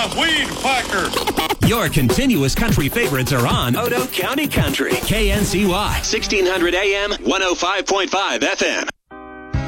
the Weed Whacker. Your continuous country favorites are on Odo County Country. KNCY, 1600 AM, 105.5 FM.